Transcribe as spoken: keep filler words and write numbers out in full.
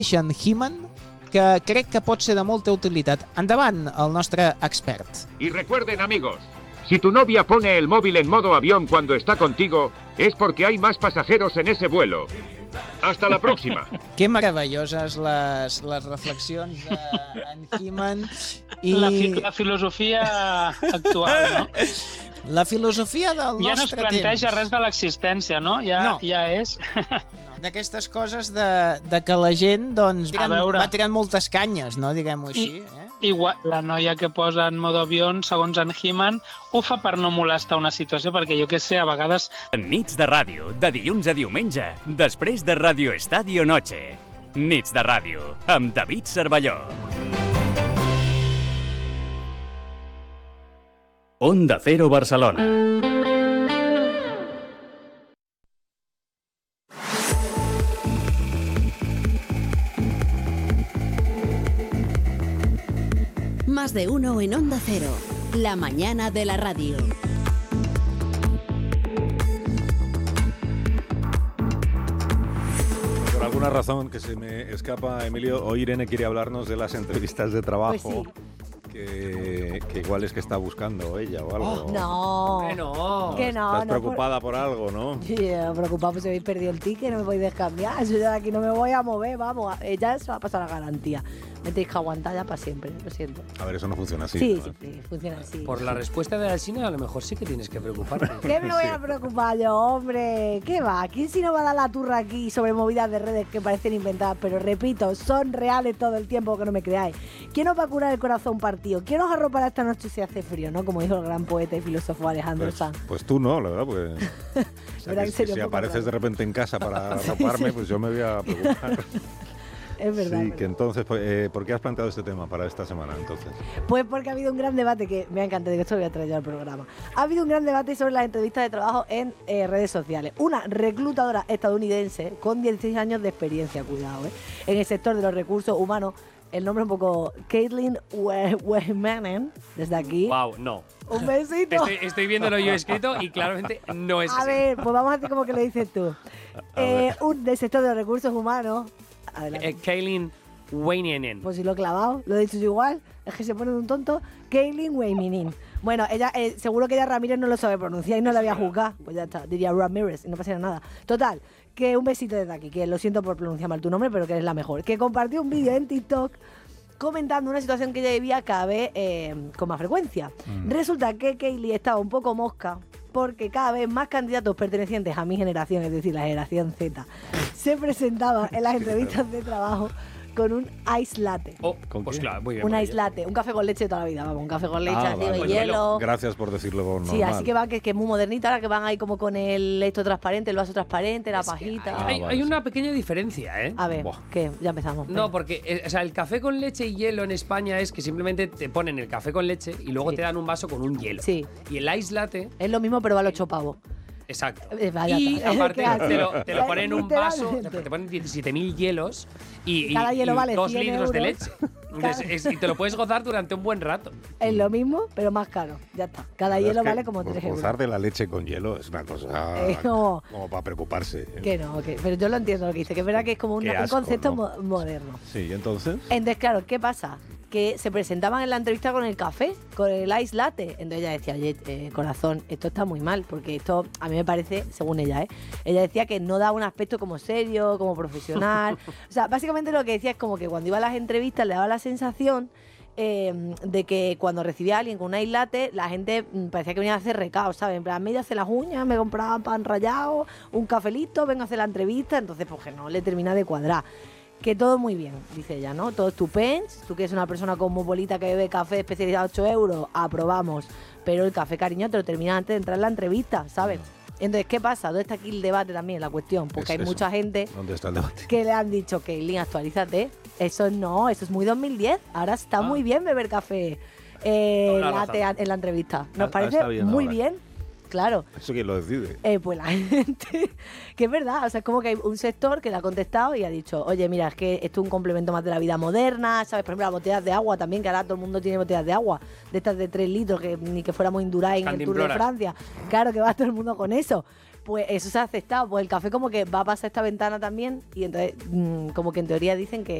Sean Heeman, que crec que pot ser de molta utilitat. Endavant, el nostre expert. Y recuerden, amigos, si tu novia pone el móvil en modo avión cuando está contigo, es porque hay más pasajeros en ese vuelo. Hasta la próxima. Que meravelloses les, les reflexions d'en Heeman. I... La, fi, la filosofia actual, no? La filosofia del ja nostre temps. Ja no es planteja temps. res de l'existència, no? Ja, no. ja és... D'aquestes coses de, de que la gent doncs, tiren, va tirant moltes canyes, no? Diguem-ho així. I, eh? Igual, la noia que posa en modo avió, segons en He-Man, ho fa per no molestar una situació, perquè jo que sé, a vegades... Nits de ràdio, de dilluns a diumenge, després de Radio Estadio Noche. Nits de ràdio, amb David Cervelló. Onda Cero Barcelona. Más de uno en Onda Cero, la mañana de la radio. Por alguna razón que se me escapa, Emilio, hoy Irene quiere hablarnos de las entrevistas de trabajo. Pues sí. Que, que igual es que está buscando ella o algo. Oh, no, que no. Que no. Estás no preocupada por... por algo, ¿no? Sí, preocupada pues si habéis perdido el ticket, no me podéis cambiar. Yo ya de aquí no me voy a mover, vamos. Ella se va a pasar la garantía. Me tenéis que aguantar ya para siempre, lo siento. A ver, eso no funciona así. Sí, ¿no? sí, sí, funciona así. Por la respuesta de Alsina, a lo mejor sí que tienes que preocuparte. ¿Qué me voy a preocupar yo, hombre? ¿Qué va? ¿Quién si no va a dar la turra aquí sobre movidas de redes que parecen inventadas? Pero repito, son reales todo el tiempo, que no me creáis. ¿Quién os va a curar el corazón partido? ¿Quién os arropará esta noche si hace frío, no? Como dijo el gran poeta y filósofo Alejandro Pues, Sanz. pues tú no, la verdad, pues... O sea, que, que si apareces raro. de repente en casa para arroparme, sí. Pues yo me voy a preocupar. Es verdad. Sí, verdad. que entonces, eh, ¿por qué has planteado este tema para esta semana, entonces? Pues porque ha habido un gran debate, que me ha encantado, que esto lo voy a traer yo al programa. Ha habido un gran debate sobre las entrevistas de trabajo en eh, redes sociales. Una reclutadora estadounidense con dieciséis años de experiencia, cuidado, ¿eh? en el sector de los recursos humanos, el nombre un poco Caitlin Wehmanen, desde aquí. Wow, no. Un besito. Estoy, estoy viéndolo yo escrito y claramente no es A así. ver, pues vamos a hacer como que lo dices tú. Eh, un del sector de los recursos humanos. Eh, Caitlin Wehmanen. Pues si lo he clavado, lo he dicho igual, es que se pone de un tonto. Caitlin Wehmanen. Bueno, ella, eh, seguro que ella Ramírez no lo sabe pronunciar y no la voy a juzgar. Pues ya está, diría Ramírez y no pasaría nada. Total, que un besito desde aquí, que lo siento por pronunciar mal tu nombre, pero que eres la mejor. Que compartió un vídeo en TikTok comentando una situación que ella vivía cada vez eh, con más frecuencia. Mm. Resulta que Kaylee estaba un poco mosca porque cada vez más candidatos pertenecientes a mi generación, es decir, la generación Z, se presentaban en las entrevistas de trabajo con un ice latte. Oh, pues claro, muy bien. Un muy ice bien. latte, un café con leche de toda la vida, vamos, un café con leche, Ah, así vale. de hielo. Gracias por decirlo normal. Sí, así que van, que, que es muy modernita, ahora que van ahí como con el esto transparente, el vaso transparente, la Es que pajita. hay, hay, Ah, vale, hay sí. una pequeña diferencia, ¿eh? A ver, Buah. ¿qué? Ya empezamos. No, porque eh, o sea, el café con leche y hielo en España es que simplemente te ponen el café con leche y luego Sí. te dan un vaso con un hielo. Sí. Y el ice latte, Es lo mismo, pero vale ocho pavos. exacto. Eh, vaya Y ta- aparte Qué asco. te lo, te lo ponen en un vaso, Literalmente. te ponen diecisiete mil hielos y, y, Cada hielo y vale dos cien litros de euros. leche. Entonces, es- y te lo puedes gozar durante un buen rato. Es lo mismo, pero más caro. Ya está. Cada La verdad hielo es que vale como tres euros. Gozar de la leche con hielo es una cosa Eh, no. como para preocuparse. Que no, que, pero yo lo entiendo lo que dice, que es verdad que es como un, Qué un asco, concepto ¿no? mo- moderno. Sí, ¿y entonces? Entonces, claro, ¿qué pasa? Que se presentaban en la entrevista con el café, con el ice latte. Entonces ella decía, oye, eh, corazón, esto está muy mal, porque esto a mí me parece, según ella, ¿eh? Ella decía que no da un aspecto como serio, como profesional. O sea, básicamente lo que decía es como que cuando iba a las entrevistas le daba la sensación eh, de que cuando recibía a alguien con un ice latte, la gente mm, parecía que venía a hacer recados, ¿sabes? En plan, me iba a hacer las uñas, me compraba pan rallado, un cafelito, vengo a hacer la entrevista, entonces pues que no le termina de cuadrar. Que todo muy bien, dice ella, ¿no? Todo estupendo. Tú que eres una persona cosmopolita que bebe café especializado a ocho euros, aprobamos. Pero el café, cariño, te lo termina antes de entrar en la entrevista, ¿sabes? Entonces, ¿qué pasa? ¿Dónde está aquí el debate también, la cuestión? Porque Es hay eso. mucha gente ¿Dónde está el debate? que le han dicho, Kaylin, actualízate. Eso no, eso es muy dos mil diez. Ahora está Ah. muy bien beber café eh, Toda la latte razón. en la entrevista. Ah, Nos ah, parece está bien muy ahora. bien. Claro. ¿Eso quién lo decide? Eh, pues la gente, que es verdad, o sea, es como que hay un sector que le ha contestado y ha dicho, oye, mira, es que esto es un complemento más de la vida moderna, ¿sabes? Por ejemplo, las botellas de agua también, que ahora todo el mundo tiene botellas de agua, de estas de tres litros, que ni que fuéramos Indurain en el Tour de Cantimploras. Francia. Claro que va todo el mundo con eso. Pues eso se ha aceptado. Pues el café como que va a pasar esta ventana también y entonces mmm, como que en teoría dicen que